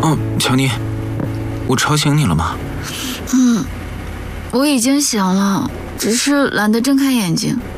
乔妮，我吵醒你了吗？ 我已经醒了，只是懒得睁开眼睛。